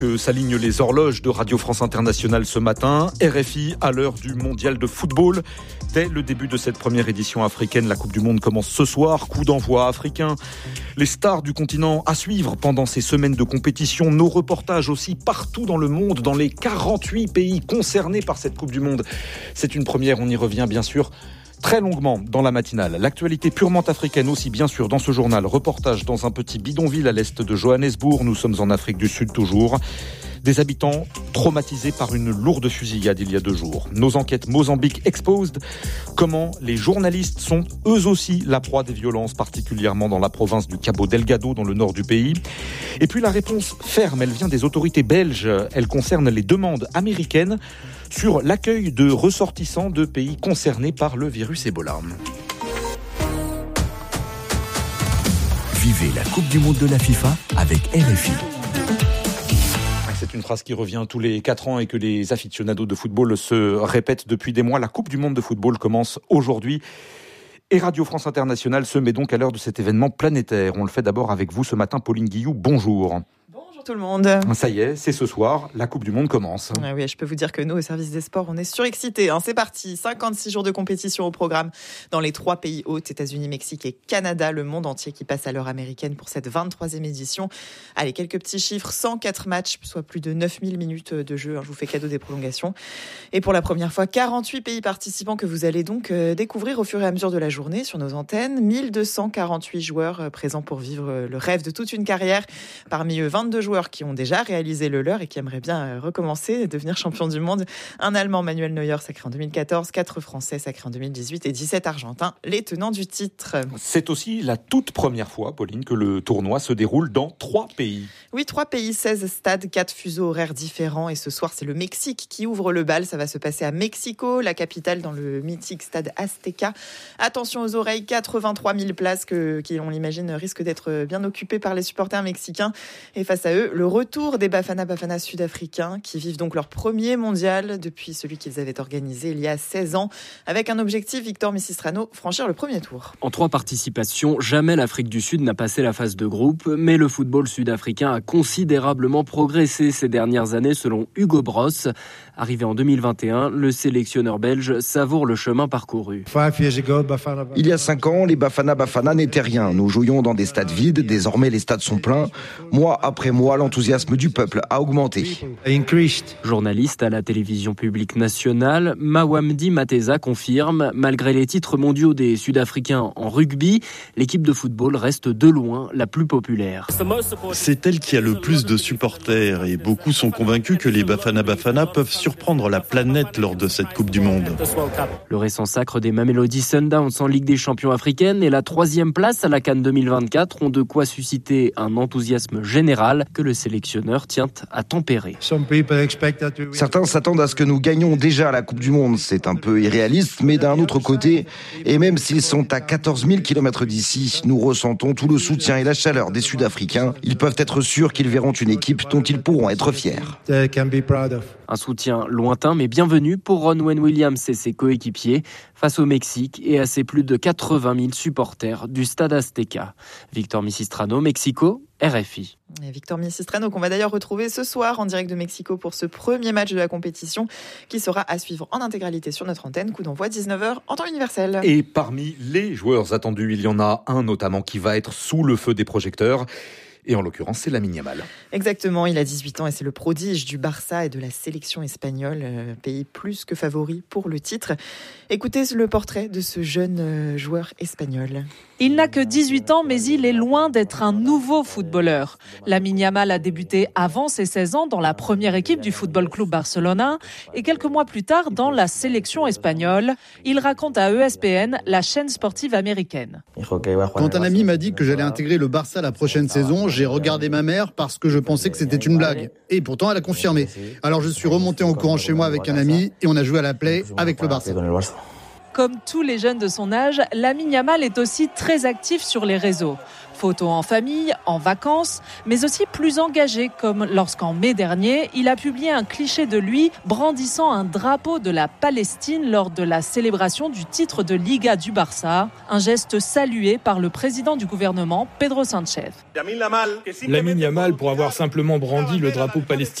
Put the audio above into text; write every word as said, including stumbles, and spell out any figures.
Que s'alignent les horloges de Radio France Internationale ce matin. R F I à l'heure du mondial de football. Dès le début de cette première édition africaine, la Coupe du Monde commence ce soir. Coup d'envoi africain. Les stars du continent à suivre pendant ces semaines de compétition. Nos reportages aussi partout dans le monde, dans les quarante-huit pays concernés par cette Coupe du Monde. C'est une première, on y revient bien sûr très longuement dans la matinale. L'actualité purement africaine aussi, bien sûr, dans ce journal. Reportage dans un petit bidonville à l'est de Johannesburg. Nous sommes en Afrique du Sud toujours. Des habitants traumatisés par une lourde fusillade il y a deux jours. Nos enquêtes Mozambique Exposed. Comment les journalistes sont eux aussi la proie des violences, particulièrement dans la province du Cabo Delgado, dans le nord du pays. Et puis la réponse ferme, elle vient des autorités belges. Elle concerne les demandes américaines sur l'accueil de ressortissants de pays concernés par le virus Ebola. Vivez la Coupe du Monde de la FIFA avec R F I. C'est une phrase qui revient tous les quatre ans et que les aficionados de football se répètent depuis des mois. La Coupe du Monde de football commence aujourd'hui. Et Radio France Internationale se met donc à l'heure de cet événement planétaire. On le fait d'abord avec vous ce matin, Pauline Guillou. Bonjour. Bonjour tout le monde. Ça y est, c'est ce soir, la Coupe du Monde commence. Ah oui, je peux vous dire que nous, au service des sports, on est surexcités. Hein. C'est parti, cinquante-six jours de compétition au programme dans les trois pays hôtes, États-Unis, Mexique et Canada, le monde entier qui passe à l'heure américaine pour cette vingt-troisième édition. Allez, quelques petits chiffres, cent quatre matchs, soit plus de neuf mille minutes de jeu. Hein. Je vous fais cadeau des prolongations. Et pour la première fois, quarante-huit pays participants que vous allez donc euh, découvrir au fur et à mesure de la journée sur nos antennes. mille deux cent quarante-huit joueurs euh, présents pour vivre euh, le rêve de toute une carrière. Parmi eux, vingt-deux joueurs qui ont déjà réalisé le leur et qui aimeraient bien recommencer et devenir champion du monde. Un Allemand, Manuel Neuer, sacré en deux mille quatorze, quatre Français, sacrés en deux mille dix-huit et dix-sept Argentins, les tenants du titre. C'est aussi la toute première fois, Pauline, que le tournoi se déroule dans trois pays. Oui, trois pays, seize stades, quatre fuseaux horaires différents. Et ce soir, c'est le Mexique qui ouvre le bal. Ça va se passer à Mexico, la capitale, dans le mythique stade Azteca. Attention aux oreilles, quatre-vingt-trois mille places que, qui, on l'imagine, risquent d'être bien occupées par les supporters mexicains. Et face à eux, le retour des Bafana Bafana sud-africains qui vivent donc leur premier mondial depuis celui qu'ils avaient organisé il y a seize ans, avec un objectif, Victor Misistrano, franchir le premier tour. En trois participations, jamais l'Afrique du Sud n'a passé la phase de groupe, mais le football sud-africain a considérablement progressé ces dernières années selon Hugo Bross. Arrivé en deux mille vingt et un, le sélectionneur belge savoure le chemin parcouru. Il y a cinq ans, les Bafana Bafana n'étaient rien. Nous jouions dans des stades vides, désormais les stades sont pleins. Mois après mois, l'enthousiasme du peuple a augmenté. Journaliste à la télévision publique nationale, Mawamdi Mateza confirme, malgré les titres mondiaux des Sud-Africains en rugby, l'équipe de football reste de loin la plus populaire. C'est elle qui a le plus de supporters et beaucoup sont convaincus que les Bafana Bafana peuvent surprendre la planète lors de cette Coupe du Monde. Le récent sacre des Mamelodi Sundowns en Ligue des champions africaine et la troisième place à la CAN deux mille vingt-quatre ont de quoi susciter un enthousiasme général que le sélectionneur tient à tempérer. Certains s'attendent à ce que nous gagnions déjà à la Coupe du Monde. C'est un peu irréaliste, mais d'un autre côté, et même s'ils sont à quatorze mille kilomètres d'ici, nous ressentons tout le soutien et la chaleur des Sud-Africains. Ils peuvent être sûrs qu'ils verront une équipe dont ils pourront être fiers. Un soutien lointain mais bienvenu pour Ron Wayne Williams et ses coéquipiers face au Mexique et à ses plus de quatre-vingt mille supporters du stade Azteca. Victor Misistrano, Mexico, R F I. Et Victor Misistrano qu'on va d'ailleurs retrouver ce soir en direct de Mexico pour ce premier match de la compétition qui sera à suivre en intégralité sur notre antenne. Coup d'envoi dix-neuf heures en temps universel. Et parmi les joueurs attendus, il y en a un notamment qui va être sous le feu des projecteurs. Et en l'occurrence, c'est Lamine Yamal. Exactement, il a dix-huit ans et c'est le prodige du Barça et de la sélection espagnole, pays plus que favori pour le titre. Écoutez le portrait de ce jeune joueur espagnol. Il n'a que dix-huit ans, mais il est loin d'être un nouveau footballeur. Lamine Yamal a débuté avant ses seize ans dans la première équipe du Football Club Barcelona et quelques mois plus tard dans la sélection espagnole. Il raconte à E S P N, la chaîne sportive américaine. Quand un ami m'a dit que j'allais intégrer le Barça la prochaine saison, j'ai regardé ma mère parce que je pensais que c'était une blague. Et pourtant, elle a confirmé. Alors je suis remonté en courant chez moi avec un ami et on a joué à la play avec le Barça. Comme tous les jeunes de son âge, Lamine Yamal est aussi très actif sur les réseaux. Photos en famille, en vacances, mais aussi plus engagé, comme lorsqu'en mai dernier, il a publié un cliché de lui brandissant un drapeau de la Palestine lors de la célébration du titre de Liga du Barça, un geste salué par le président du gouvernement, Pedro Sánchez. Lamine Yamal, pour avoir simplement brandi le drapeau palestinien,